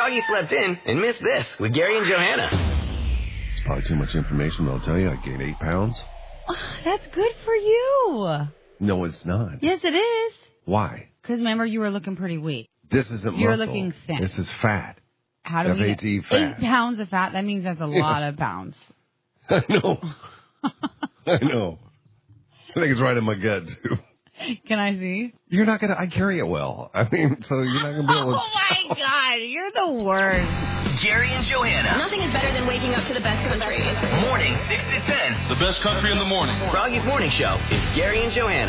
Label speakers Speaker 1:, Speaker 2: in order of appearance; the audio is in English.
Speaker 1: Froggy slept in and missed this with Gary and Johanna.
Speaker 2: It's probably too much information, but I'll tell you, I gained 8 pounds.
Speaker 3: That's good for you.
Speaker 2: No, it's not.
Speaker 3: Yes, it is.
Speaker 2: Why?
Speaker 3: Because remember, you were looking pretty weak.
Speaker 2: This isn't
Speaker 3: You're
Speaker 2: muscle.
Speaker 3: looking thin.
Speaker 2: This is fat.
Speaker 3: How do we...
Speaker 2: F-A-T, fat.
Speaker 3: 8 pounds of fat, that means that's a lot of pounds.
Speaker 2: I know. I know. I think it's right in my gut, too.
Speaker 3: Can I see?
Speaker 2: You're not going to... I carry it well. I mean, so you're not going to be able to...
Speaker 3: Oh, my God. You're the worst.
Speaker 1: Gary and Johanna.
Speaker 4: Nothing is better than waking up to the best country.
Speaker 1: Morning 6 to 10.
Speaker 5: The best country in the morning.
Speaker 1: Froggy's Morning Show is Gary and Johanna.